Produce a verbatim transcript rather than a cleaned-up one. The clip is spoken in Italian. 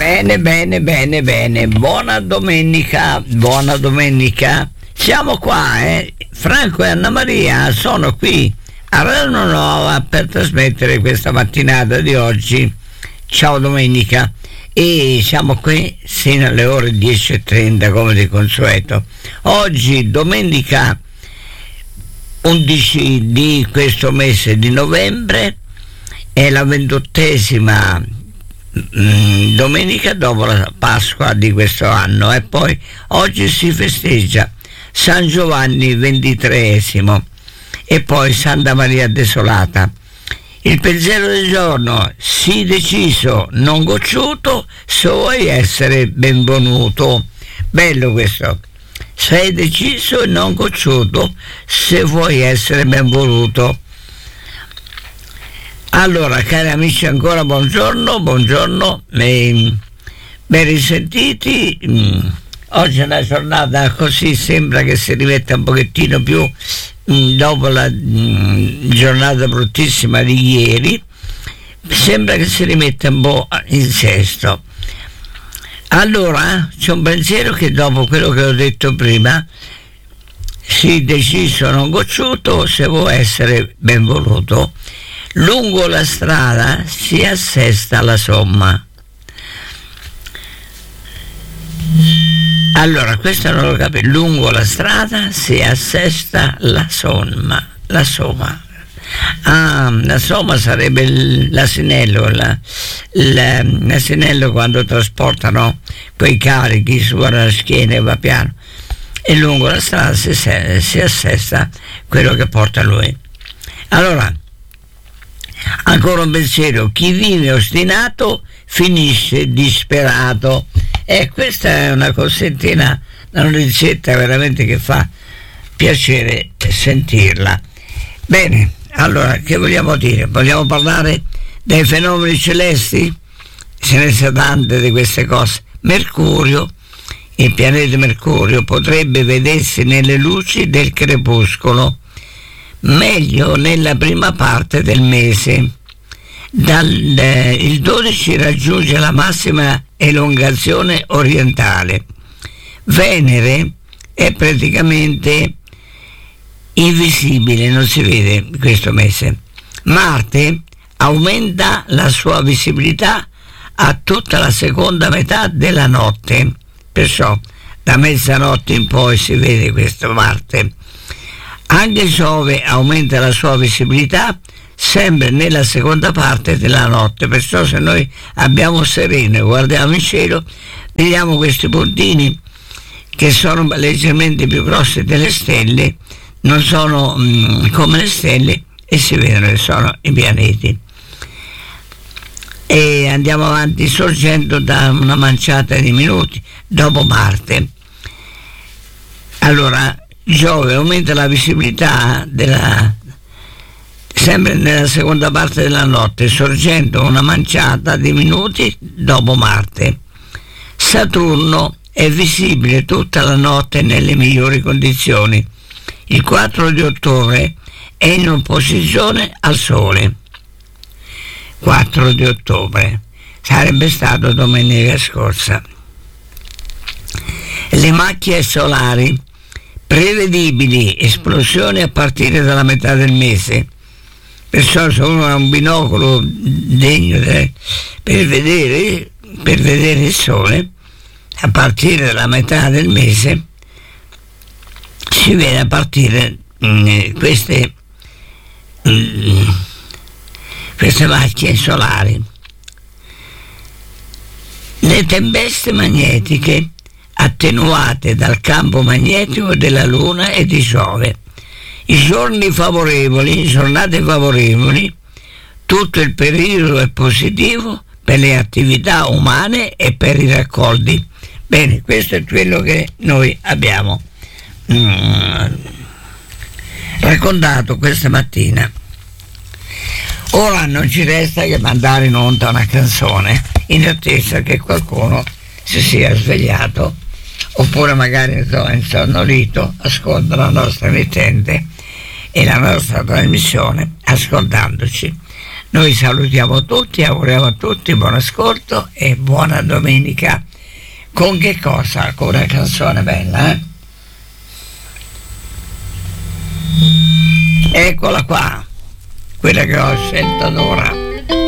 Bene, bene, bene, bene. Buona domenica, buona domenica. Siamo qua, eh. Franco e Anna Maria sono qui a Radio Nuova per trasmettere questa mattinata di oggi. Ciao domenica. E siamo qui sino alle ore dieci e trenta come di consueto. Oggi domenica undici di questo mese di novembre è la ventottesima mm, domenica dopo la Pasqua di questo anno, e poi oggi si festeggia San Giovanni ventitreesimo e poi Santa Maria Desolata. Il pensiero del giorno: sii deciso, non gocciuto, se vuoi essere benvenuto. Bello questo. Sei deciso e non gocciuto, se vuoi essere benvoluto. Allora, cari amici, ancora buongiorno, buongiorno, ben, ben risentiti. Oggi è una giornata così, sembra che si rimetta un pochettino più dopo la giornata bruttissima di ieri, sembra che si rimetta un po' in sesto. Allora c'è un pensiero che, dopo quello che ho detto prima, sii deciso non gocciuto, se vuoi essere benvoluto, lungo la strada si assesta la somma. Allora, questo non lo capisco. Lungo la strada si assesta la somma. La somma. Ah, la somma sarebbe l'asinello, la, la, l'asinello quando trasportano quei carichi su la schiena e va piano. E lungo la strada si, si assesta quello che porta lui. Allora, ancora un pensiero: chi vive ostinato finisce disperato. E questa è una cosettina, una ricetta veramente che fa piacere sentirla. Bene, allora, che vogliamo dire? Vogliamo parlare dei fenomeni celesti? Ce ne sono tante di queste cose. Mercurio, il pianeta Mercurio, potrebbe vedersi nelle luci del crepuscolo, meglio nella prima parte del mese. Dal, eh, il dodici raggiunge la massima elongazione orientale. Venere è praticamente invisibile, non si vede questo mese. Marte aumenta la sua visibilità a tutta la seconda metà della notte, perciò da mezzanotte in poi si vede questo Marte. Anche Giove aumenta la sua visibilità sempre nella seconda parte della notte, perciò se noi abbiamo sereno e guardiamo in cielo, vediamo questi puntini che sono leggermente più grossi delle stelle, non sono mh, come le stelle, e si vedono che sono i pianeti. E andiamo avanti sorgendo da una manciata di minuti dopo Marte. Allora, Giove aumenta la visibilità della sempre nella seconda parte della notte, sorgendo una manciata di minuti dopo Marte. Saturno è visibile tutta la notte nelle migliori condizioni. Il quattro di ottobre è in opposizione al Sole. quattro di ottobre sarebbe stato domenica scorsa. Le macchie solari, prevedibili esplosioni a partire dalla metà del mese. Perciò se uno ha un binocolo degno de, per, vedere, per vedere il sole, a partire dalla metà del mese si vede a partire mh, queste, mh, queste macchie solari. Le tempeste magnetiche attenuate dal campo magnetico della Luna e di Giove. I giorni favorevoli, giornate favorevoli, tutto il periodo è positivo per le attività umane e per i raccolti. Bene, questo è quello che noi abbiamo mm, raccontato questa mattina. Ora non ci resta che mandare in onda una canzone, in attesa che qualcuno si sia svegliato, oppure magari insonnolito, ascolta la nostra emittente e la nostra trasmissione ascoltandoci Noi salutiamo tutti, auguriamo a tutti buon ascolto e buona domenica. Con che cosa? Con una canzone bella, eh? Eccola qua, quella che ho scelto ora.